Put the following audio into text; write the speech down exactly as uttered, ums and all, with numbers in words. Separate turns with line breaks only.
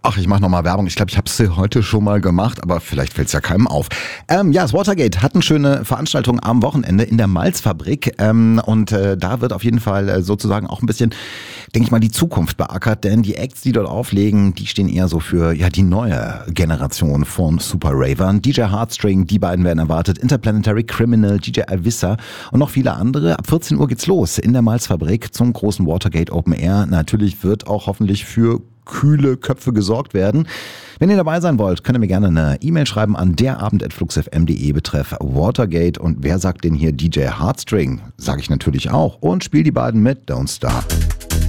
Ach, ich mache nochmal Werbung. Ich glaube, ich habe es heute schon mal gemacht, aber vielleicht fällt es ja keinem auf. Ähm, ja, das Watergate hat eine schöne Veranstaltung am Wochenende in der Malzfabrik. Ähm, und äh, da wird auf jeden Fall äh, sozusagen auch ein bisschen, denke ich mal, die Zukunft beackert. Denn die Acts, die dort auflegen, die stehen eher so für ja die neue Generation von Super Ravern. D J Heartstring, die beiden werden erwartet. Interplanetary Criminal, D J Avissa und noch viele andere. Ab vierzehn Uhr geht's los in der Malzfabrik zum großen Watergate Open Air. Natürlich wird auch hoffentlich für kühle Köpfe gesorgt werden. Wenn ihr dabei sein wollt, könnt ihr mir gerne eine E-Mail schreiben an derabend at fluxfm punkt de betreff Watergate. Und wer sagt denn hier D J Heartstring? Sag ich natürlich auch. Und spiel die beiden mit Don't Stop.